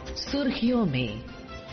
सुर्खियों में।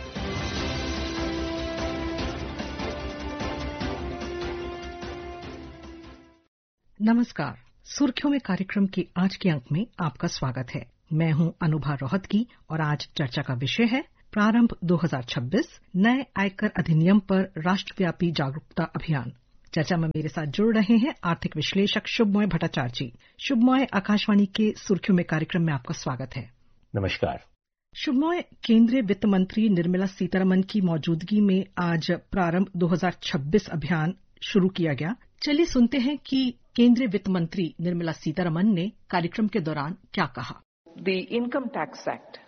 नमस्कार, सुर्खियों में कार्यक्रम के आज के अंक में आपका स्वागत है। मैं हूं अनुभा रोहतगी और आज चर्चा का विषय है प्रारंभ 2026 नए आयकर अधिनियम पर राष्ट्रव्यापी जागरूकता अभियान। चर्चा में मेरे साथ जुड़ रहे हैं आर्थिक विश्लेषक शुभमोय भट्टाचार्य जी। शुभमोय, आकाशवाणी के सुर्खियों में कार्यक्रम में आपका स्वागत है। नमस्कार शुभमोय, केंद्रीय वित्त मंत्री निर्मला सीतारमण की मौजूदगी में आज प्रारंभ 2026 अभियान शुरू किया गया। चलिए सुनते हैं कि केंद्रीय वित्त मंत्री निर्मला सीतारमण ने कार्यक्रम के दौरान क्या कहा। The Income Tax Act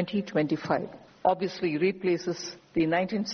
2025 obviously replaces the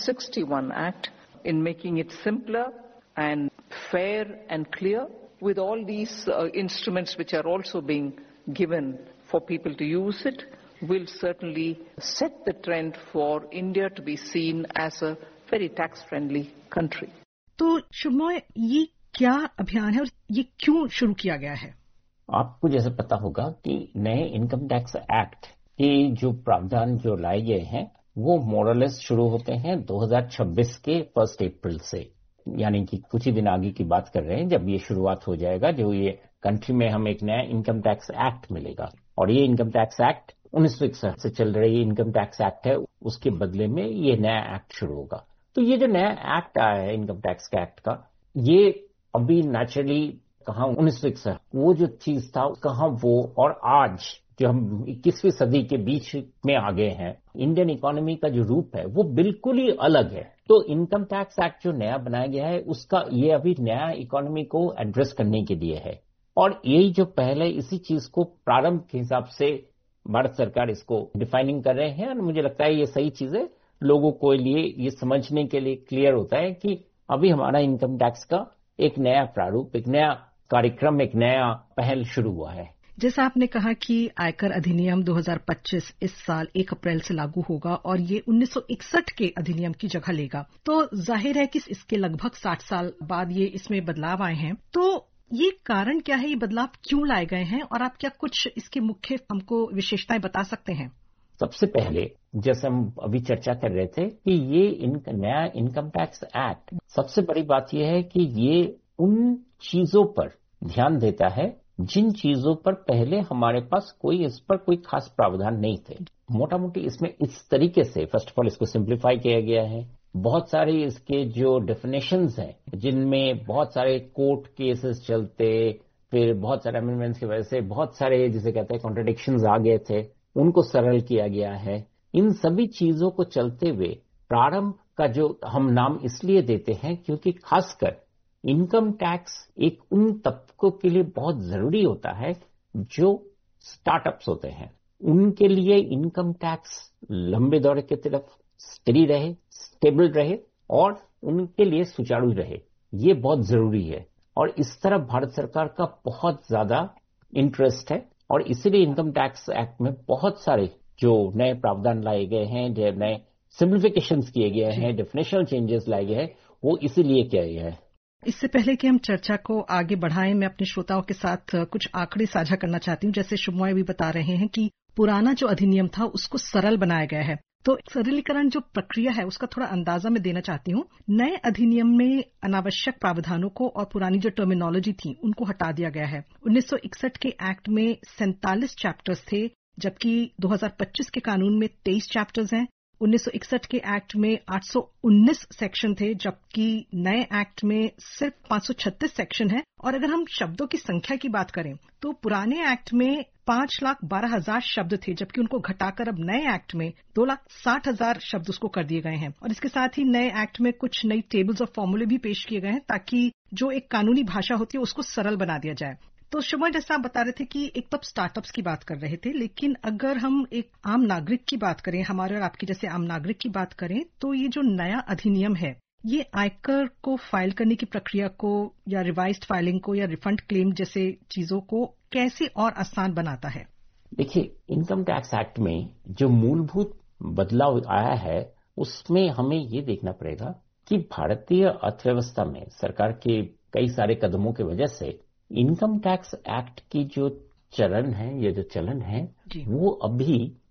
1961 Act in making it simpler and fair and clear, with all these instruments which are also being given for people to use it, will certainly set the trend for India to be seen as a very tax-friendly country. तो शुभमोय, ये क्या अभियान है और ये क्यों शुरू किया गया है? आपको जैसे पता होगा कि नए इनकम टैक्स एक्ट के जो प्रावधान जो लाए गए हैं वो मोरलेस शुरू होते हैं 2026 के 1 अप्रैल से, यानी कि कुछ ही दिन आगे की बात कर रहे हैं जब ये शुरुआत हो जाएगा। जो ये कंट्री में हम एक नया इनकम टैक्स एक्ट मिलेगा और ये इनकम टैक्स एक्ट 1961 से चल रही इनकम टैक्स एक्ट है, उसके बदले में ये नया एक्ट शुरू होगा। तो ये जो नया एक्ट आया है इनकम टैक्स एक्ट का, ये अभी नेचुरली कहाँ 1961 वो जो चीज था कहाँ वो, और आज जो हम 21वीं सदी के बीच में आ गए हैं, इंडियन इकोनॉमी का जो रूप है वो बिल्कुल ही अलग है। तो इनकम टैक्स एक्ट जो नया बनाया गया है उसका ये अभी नया इकोनॉमी को एड्रेस करने के लिए है, और यही जो पहले इसी चीज को प्रारंभ के हिसाब से भारत सरकार इसको डिफाइनिंग कर रहे हैं। और मुझे लगता है ये सही चीज है, लोगों को लिए ये समझने के लिए क्लियर होता है कि अभी हमारा इनकम टैक्स का एक नया प्रारूप, एक नया कार्यक्रम, एक नया पहल शुरू हुआ है। जैसा आपने कहा कि आयकर अधिनियम 2025 इस साल 1 अप्रैल से लागू होगा और ये 1961 के अधिनियम की जगह लेगा, तो जाहिर है कि इसके लगभग 60 साल बाद ये इसमें बदलाव आए हैं। तो ये कारण क्या है, ये बदलाव क्यों लाए गए हैं, और आप क्या कुछ इसके मुख्य हमको विशेषताएं बता सकते हैं? सबसे पहले जैसे हम अभी चर्चा कर रहे थे कि ये नया इनकम टैक्स एक्ट, सबसे बड़ी बात यह है कि ये उन चीजों पर ध्यान देता है जिन चीजों पर पहले हमारे पास इस पर कोई खास प्रावधान नहीं थे। मोटा मोटी इसमें इस तरीके से फर्स्ट ऑफ ऑल इसको सिंप्लीफाई किया गया है। बहुत सारे इसके जो डेफिनेशंस हैं जिनमें बहुत सारे कोर्ट केसेस चलते, फिर बहुत सारे अमेंडमेंट्स की वजह से बहुत सारे जिसे कहते हैं कॉन्ट्रडिक्शंस आ गए थे, उनको सरल किया गया है। इन सभी चीजों को चलते हुए प्रारंभ का जो हम नाम इसलिए देते हैं क्योंकि खासकर इनकम टैक्स एक उन तबकों के लिए बहुत जरूरी होता है जो स्टार्टअप्स होते हैं, उनके लिए इनकम टैक्स लंबे दौरे की तरफ स्टेडी रहे, स्टेबल रहे और उनके लिए सुचारू रहे। ये बहुत जरूरी है और इस तरफ भारत सरकार का बहुत ज्यादा इंटरेस्ट है, और इसीलिए इनकम टैक्स एक्ट में बहुत सारे जो नए प्रावधान लाए गए हैं, जो नए सिंप्लीफिकेशंस किए गए हैं, डेफिनेशनल चेंजेस लाए गए हैं, वो इसीलिए किया गया है। इससे पहले कि हम चर्चा को आगे बढ़ाएं, मैं अपने श्रोताओं के साथ कुछ आंकड़े साझा करना चाहती हूं। जैसे शुभमोय भी बता रहे हैं कि पुराना जो अधिनियम था उसको सरल बनाया गया है, तो सरलीकरण जो प्रक्रिया है उसका थोड़ा अंदाजा मैं देना चाहती हूँ। नए अधिनियम में अनावश्यक प्रावधानों को और पुरानी जो टर्मिनोलॉजी थी उनको हटा दिया गया है। 1961 के एक्ट में 47 चैप्टर्स थे, जबकि 2025 के कानून में 23 चैप्टर्स हैं। 1961 के एक्ट में 819 सेक्शन थे, जबकि नए एक्ट में सिर्फ 536 सेक्शन है। और अगर हम शब्दों की संख्या की बात करें तो पुराने एक्ट में 5,12,000 शब्द थे, जबकि उनको घटाकर अब नए एक्ट में 2,60,000 शब्द उसको कर दिए गए हैं। और इसके साथ ही नए एक्ट में कुछ नई टेबल्स और फॉर्मूले भी पेश किए गए हैं ताकि जो एक कानूनी भाषा होती है उसको सरल बना दिया जाए। तो शुभमोय, जैसा आप बता रहे थे कि एक तो स्टार्टअप्स की बात कर रहे थे, लेकिन अगर हम एक आम नागरिक की बात करें, हमारे और आपकी जैसे आम नागरिक की बात करें, तो ये जो नया अधिनियम है ये आयकर को फाइल करने की प्रक्रिया को या रिवाइज्ड फाइलिंग को या रिफंड क्लेम जैसे चीजों को कैसे और आसान बनाता है? देखिए, इनकम टैक्स एक्ट में जो मूलभूत बदलाव आया है उसमें हमें ये देखना पड़ेगा कि भारतीय अर्थव्यवस्था में सरकार के कई सारे कदमों की वजह से इनकम टैक्स एक्ट की जो चलन है, ये जो चलन है वो अभी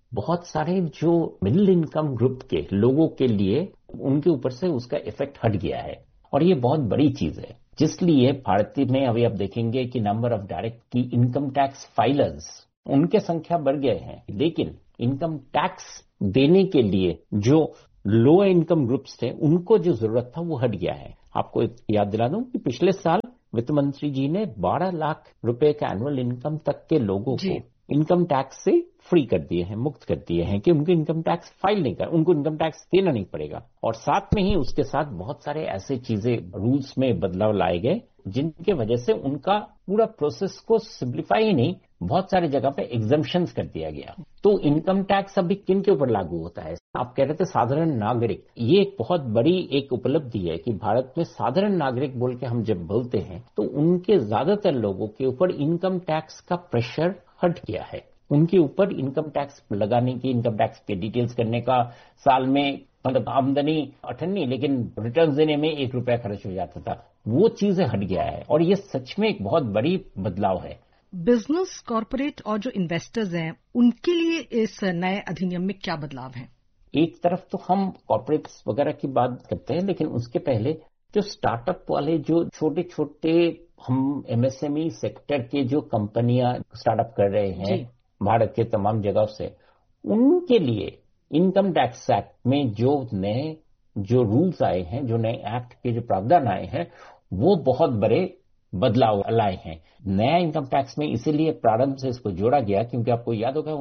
बहुत सारे जो मिडिल इनकम ग्रुप के लोगों के लिए उनके ऊपर से उसका इफेक्ट हट गया है और ये बहुत बड़ी चीज है। जिसलिए भारत में अभी आप देखेंगे कि नंबर ऑफ डायरेक्ट की इनकम टैक्स फाइलर्स उनके संख्या बढ़ गए हैं, लेकिन इनकम टैक्स देने के लिए जो लो इनकम ग्रुप्स थे उनको जो जरूरत था वो हट गया है। आपको याद दिला दूं कि पिछले साल वित्त मंत्री जी ने 12 लाख रुपए का एनुअल इनकम तक के लोगों को इनकम टैक्स से फ्री कर दिए हैं, मुक्त कर दिए हैं कि उनको इनकम टैक्स फाइल नहीं कर, उनको इनकम टैक्स देना नहीं पड़ेगा। और साथ में ही उसके साथ बहुत सारे ऐसे चीजें रूल्स में बदलाव लाए गए जिनके वजह से उनका पूरा प्रोसेस को सिंप्लीफाई ही नहीं, बहुत सारी जगह पे एग्जम्पशंस कर दिया गया। तो इनकम टैक्स अभी किन के ऊपर लागू होता है? आप कह रहे थे साधारण नागरिक, ये एक बहुत बड़ी एक उपलब्धि है कि भारत में साधारण नागरिक बोल के हम जब बोलते हैं तो उनके ज्यादातर लोगों के ऊपर इनकम टैक्स का प्रेशर हट गया है। उनके ऊपर इनकम टैक्स लगाने की, इनकम टैक्स के डिटेल्स करने का साल में मतलब आमदनी अठन्नी लेकिन रिटर्न देने में 1 रुपया खर्च हो जाता था, वो चीजें हट गया है और ये सच में एक बहुत बड़ी बदलाव है। बिजनेस, कॉर्पोरेट और जो इन्वेस्टर्स हैं उनके लिए इस नए अधिनियम में क्या बदलाव है? एक तरफ तो हम कॉर्पोरेट्स वगैरह की बात करते हैं, लेकिन उसके पहले जो स्टार्टअप वाले जो छोटे छोटे हम एमएसएमई सेक्टर के जो कंपनियां स्टार्टअप कर रहे हैं भारत के तमाम जगहों से, उनके लिए इनकम टैक्स एक्ट में जो रूल्स आए हैं, जो नए एक्ट के जो प्रावधान आए हैं, वो बहुत बड़े बदलाव लाए हैं। नया इनकम टैक्स में इसीलिए प्रारंभ से इसको जोड़ा गया क्योंकि आपको याद होगा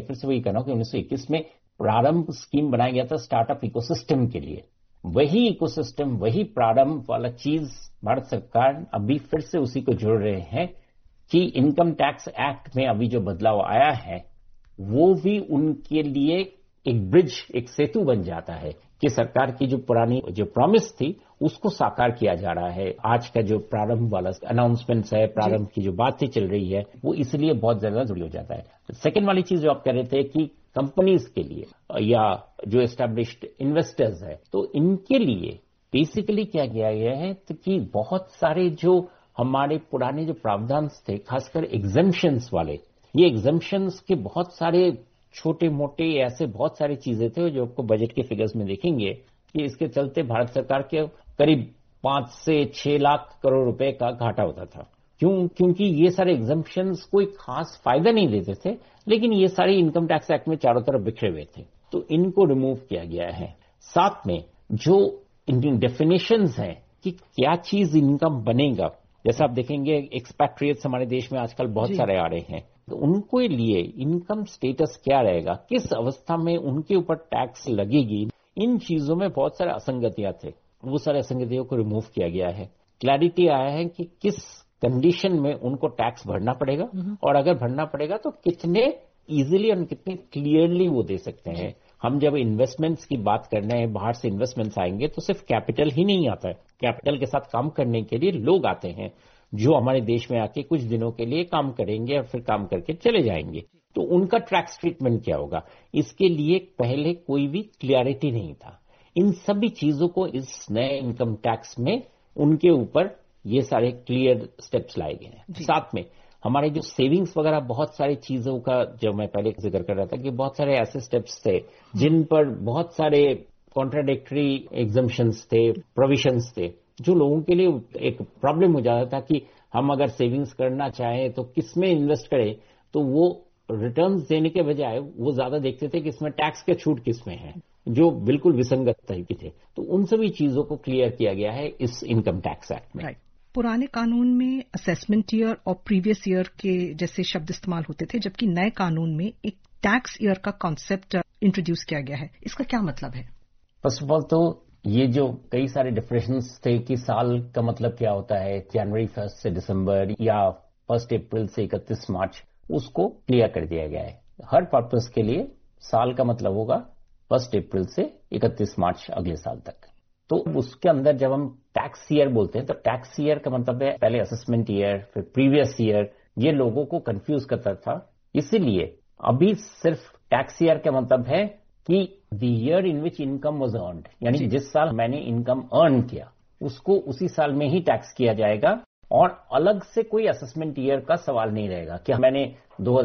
1921 में प्रारंभ स्कीम बनाया गया था स्टार्टअप इकोसिस्टम के लिए। वही इकोसिस्टम, वही प्रारंभ वाला चीज भारत सरकार अभी फिर से उसी को जोड़ रहे हैं कि इनकम टैक्स एक्ट में अभी जो बदलाव आया है वो भी उनके लिए एक ब्रिज, एक सेतु बन जाता है कि सरकार की जो पुरानी जो प्रॉमिस थी उसको साकार किया जा रहा है। आज का जो प्रारंभ वाला अनाउंसमेंट्स है, प्रारंभ की जो बातें चल रही है, वो इसलिए बहुत ज्यादा जरूरी हो जाता है। सेकेंड वाली चीज जो आप कह रहे थे कि कंपनीज के लिए या जो एस्टैब्लिश्ड इन्वेस्टर्स है, तो इनके लिए बेसिकली क्या किया गया है तो कि बहुत सारे जो हमारे पुराने जो प्रावधान थे, खासकर एग्जम्पशंस वाले, ये एग्जम्पशंस के बहुत सारे छोटे मोटे ऐसे बहुत सारी चीजें थे जो आपको बजट के फिगर्स में देखेंगे कि इसके चलते भारत सरकार के करीब 5 से 6 लाख करोड़ रुपए का घाटा होता था। क्योंकि ये सारे एग्जम्पशंस कोई खास फायदा नहीं देते थे, लेकिन ये सारे इनकम टैक्स एक्ट में चारों तरफ बिखरे हुए थे, तो इनको रिमूव किया गया है। साथ में जो इन डेफिनेशंस हैं कि क्या चीज इनकम बनेगा, जैसा आप देखेंगे एक्सपैट्रिएट्स हमारे देश में आजकल बहुत सारे आ रहे हैं, तो उनको लिए इनकम स्टेटस क्या रहेगा, किस अवस्था में उनके ऊपर टैक्स लगेगी, इन चीजों में बहुत सारे असंगतियां थे। वो सारे असंगतियों को रिमूव किया गया है। क्लैरिटी आया है कि किस कंडीशन में उनको टैक्स भरना पड़ेगा और अगर भरना पड़ेगा तो कितने इजीली और कितने क्लियरली वो दे सकते हैं। हम जब इन्वेस्टमेंट्स की बात कर रहे हैं, बाहर से इन्वेस्टमेंट्स आएंगे तो सिर्फ कैपिटल ही नहीं आता है, कैपिटल के साथ काम करने के लिए लोग आते हैं जो हमारे देश में आके कुछ दिनों के लिए काम करेंगे और फिर काम करके चले जाएंगे, तो उनका टैक्स ट्रीटमेंट क्या होगा, इसके लिए पहले कोई भी क्लियरिटी नहीं था। इन सभी चीजों को इस नए इनकम टैक्स में उनके ऊपर ये सारे क्लियर स्टेप्स लाए गए हैं। साथ में हमारे जो सेविंग्स वगैरह बहुत सारी चीजों का जो मैं पहले जिक्र कर रहा था कि बहुत सारे ऐसे स्टेप्स थे जिन पर बहुत सारे कॉन्ट्राडिक्टरी एग्जम्पशंस थे, प्रोविजंस थे, जो लोगों के लिए एक प्रॉब्लम हो जाता था कि हम अगर सेविंग्स करना चाहें तो किसमें इन्वेस्ट करें, तो वो रिटर्न्स देने के बजाय वो ज्यादा देखते थे कि इसमें टैक्स के छूट किसमें है, जो बिल्कुल विसंगत तरीके थे। तो उन सभी चीजों को क्लियर किया गया है इस इनकम टैक्स एक्ट में। पुराने कानून में असेसमेंट ईयर और प्रीवियस ईयर के जैसे शब्द इस्तेमाल होते थे, जबकि नए कानून में एक टैक्स ईयर का कॉन्सेप्ट इंट्रोड्यूस किया गया है। इसका क्या मतलब है? फर्स्ट ऑफ ऑल तो ये जो कई सारे डिफरेंस थे कि साल का मतलब क्या होता है, जनवरी 1 से दिसंबर या 1 अप्रैल से 31 मार्च, उसको क्लियर कर दिया गया है। हर पर्पस के लिए साल का मतलब होगा 1 अप्रैल से 31 मार्च अगले साल तक। तो उसके अंदर जब हम टैक्स ईयर बोलते हैं तो टैक्स ईयर का मतलब है पहले असेसमेंट ईयर, फिर प्रीवियस ईयर, ये लोगों को कंफ्यूज करता था। इसीलिए अभी सिर्फ टैक्स ईयर का मतलब है कि the year in which income was earned, यानी जिस साल मैंने इनकम अर्न किया उसको उसी साल में ही टैक्स किया जाएगा और अलग से कोई असेसमेंट ईयर का सवाल नहीं रहेगा कि मैंने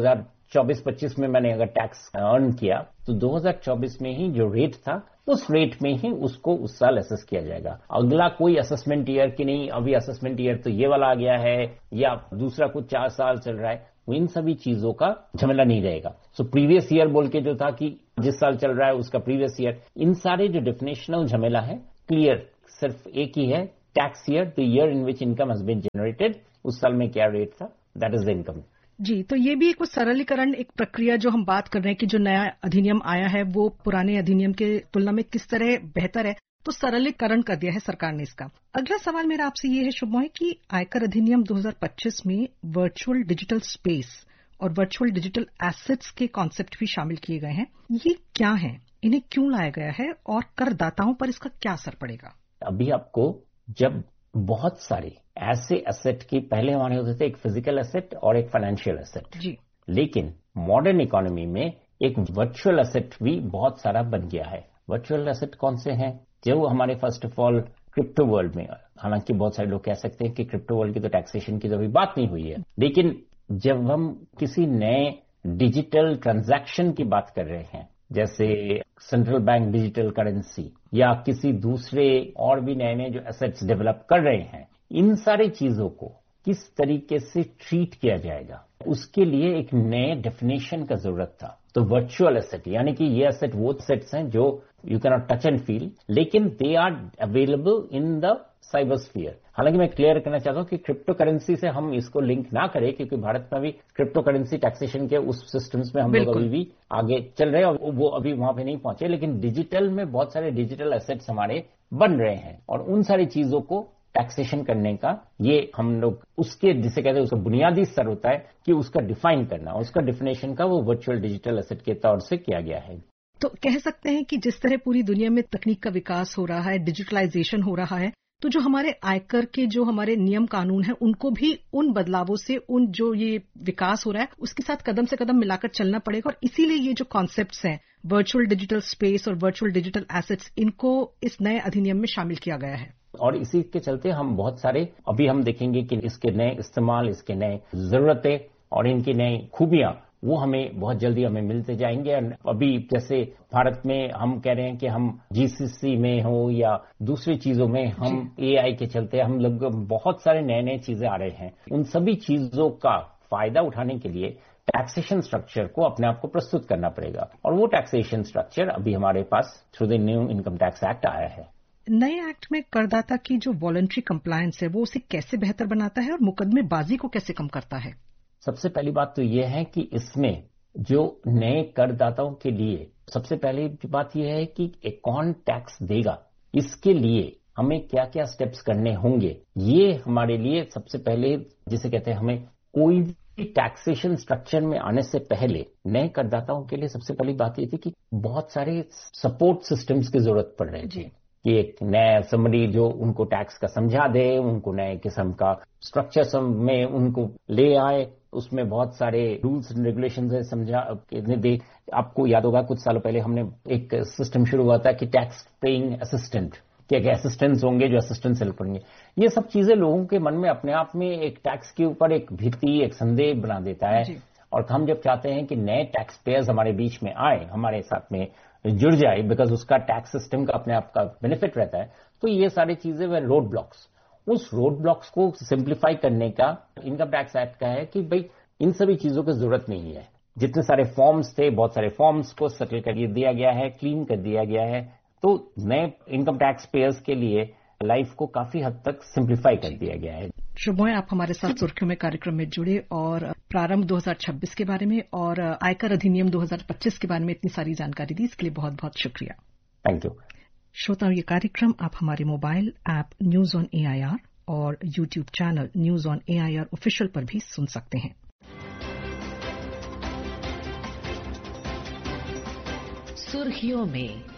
2024-25 में मैंने अगर टैक्स अर्न किया तो 2024 में ही जो रेट था उस रेट में ही उसको उस साल असेस किया जाएगा। अगला कोई असेसमेंट ईयर की नहीं, अभी असेसमेंट ईयर तो ये वाला आ गया है या दूसरा कुछ 4 साल चल रहा है, वो इन सभी चीजों का झमेला नहीं रहेगा। सो प्रीवियस ईयर बोल के जो था कि जिस साल चल रहा है उसका प्रीवियस ईयर, इन सारे जो डेफिनेशनल झमेला है क्लियर सिर्फ एक ही है, tax year, the year in which income has been generated, उस साल में क्या रेट था, दैट इज द इनकम। जी, तो ये भी एक सरलीकरण, एक प्रक्रिया जो हम बात कर रहे हैं कि जो नया अधिनियम आया है वो पुराने अधिनियम के तुलना में किस तरह बेहतर है, तो सरलीकरण कर दिया है सरकार ने इसका। अगला सवाल मेरा आपसे ये है शुभमोय कि आयकर अधिनियम 2025 में वर्चुअल डिजिटल स्पेस और वर्चुअल डिजिटल एसेट्स के कॉन्सेप्ट भी शामिल किए गए हैं। ये क्या है, इन्हें क्यों लाया गया है और करदाताओं पर इसका क्या असर पड़ेगा? अभी आपको जब बहुत सारे ऐसे एसेट की, पहले हमारे होते थे एक फिजिकल एसेट और एक फाइनेंशियल एसेट जी, लेकिन मॉडर्न इकोनॉमी में एक वर्चुअल एसेट भी बहुत सारा बन गया है। वर्चुअल एसेट कौन से हैं? जो हमारे first of all crypto world में, हालांकि बहुत सारे लोग कह सकते हैं कि क्रिप्टो वर्ल्ड की तो टैक्सेशन की तो अभी बात नहीं हुई है, लेकिन जब हम किसी नए डिजिटल ट्रांजैक्शन की बात कर रहे हैं, जैसे सेंट्रल बैंक डिजिटल करेंसी या किसी दूसरे और भी नए नए जो एसेट्स डेवलप कर रहे हैं, इन सारी चीजों को किस तरीके से ट्रीट किया जाएगा, उसके लिए एक नए डेफिनेशन का जरूरत था। तो वर्चुअल एसेट यानी कि ये एसेट वो एसेट्स हैं जो you can not touch and feel, लेकिन they are available in the cyber sphere. हालांकि मैं क्लियर करना चाहता हूं कि क्रिप्टो करेंसी से हम इसको लिंक ना करें, क्योंकि भारत में भी क्रिप्टो करेंसी टैक्सेशन के उस सिस्टम्स में हम लोग अभी भी आगे चल रहे हैं और वो अभी वहां पे नहीं पहुंचे, लेकिन डिजिटल में बहुत सारे डिजिटल एसेट्स हमारे बन रहे हैं और उन सारी चीजों को टैक्सेशन करने का ये हम लोग उसके जिसे कहते हैं उसका बुनियादी स्तर होता है कि उसका डिफाइन करना, उसका डिफिनेशन का वो वर्चुअल डिजिटल एसेट के तौर से किया गया है। तो कह सकते हैं कि जिस तरह पूरी दुनिया में तकनीक का विकास हो रहा है, डिजिटलाइजेशन हो रहा है, तो जो हमारे आयकर के जो हमारे नियम कानून हैं उनको भी उन बदलावों से, उन जो ये विकास हो रहा है उसके साथ कदम से कदम मिलाकर चलना पड़ेगा। और इसीलिए ये जो कॉन्सेप्ट्स हैं वर्चुअल डिजिटल स्पेस और वर्चुअल डिजिटल एसेट्स, इनको इस नए अधिनियम में शामिल किया गया है। और इसी के चलते हम बहुत सारे अभी हम देखेंगे कि इसके नए इस्तेमाल, इसके नए जरूरतें और इनकी नई खूबियां वो हमें बहुत जल्दी हमें मिलते जाएंगे। अभी जैसे भारत में हम कह रहे हैं कि हम जीसीसी में हो या दूसरी चीजों में हम एआई के चलते हम लोग बहुत सारे नए नए चीजें आ रहे हैं, उन सभी चीजों का फायदा उठाने के लिए टैक्सेशन स्ट्रक्चर को अपने आप को प्रस्तुत करना पड़ेगा। और वो टैक्सेशन स्ट्रक्चर अभी हमारे pass through the new income tax act आया है। नए एक्ट में करदाता की जो वॉलंटरी कंप्लायंस है वो उसे कैसे बेहतर बनाता है और मुकदमेबाजी को कैसे कम करता है? सबसे पहली बात तो ये है कि इसमें जो नए करदाताओं के लिए सबसे पहली बात यह है कि कौन टैक्स देगा, इसके लिए हमें क्या क्या स्टेप्स करने होंगे। ये हमारे लिए सबसे पहले जिसे कहते हैं, हमें कोई भी टैक्सेशन स्ट्रक्चर में आने से पहले नए करदाताओं के लिए सबसे पहली बात ये थी कि बहुत सारे सपोर्ट सिस्टम्स की जरूरत पड़ रही थी कि एक नया समरी जो उनको टैक्स का समझा दे, उनको नए किस्म का स्ट्रक्चर में उनको ले आए, उसमें बहुत सारे रूल्स एंड रेगुलेशंस है समझा दे। आपको याद होगा कुछ सालों पहले हमने एक सिस्टम शुरू हुआ था कि टैक्स पेइंग असिस्टेंट, क्या असिस्टेंट्स होंगे जो असिस्टेंट हेल्प करेंगे। ये सब चीजें लोगों के मन में अपने आप में एक टैक्स के ऊपर एक भीति, एक संदेह बना देता है। और हम जब चाहते हैं कि नए टैक्स पेयर्स हमारे बीच में आए, हमारे साथ में जुड़ जाए, बिकॉज उसका टैक्स सिस्टम का अपने आप का बेनिफिट रहता है, तो ये सारी चीजें वे रोड ब्लॉक्स, उस रोड ब्लॉक्स को सिंप्लीफाई करने का इनकम टैक्स एक्ट का है कि भाई इन सभी चीजों की जरूरत नहीं है। जितने सारे फॉर्म्स थे, बहुत सारे फॉर्म्स को सेटल कर दिया गया है, क्लीन कर दिया गया है, तो नए इनकम टैक्स पेयर्स के लिए लाइफ को काफी हद तक सिंप्लीफाई कर दिया गया है। शुभमोय, आप हमारे साथ सुर्खियों में कार्यक्रम में जुड़े और प्रारंभ 2026 के बारे में और आयकर अधिनियम 2025 के बारे में इतनी सारी जानकारी दी, इसके लिए बहुत बहुत शुक्रिया। Thank you. श्रोताओं, ये कार्यक्रम आप हमारे mobile app news on AIR और YouTube channel news on AIR official पर भी सुन सकते हैं। सुर्खियों में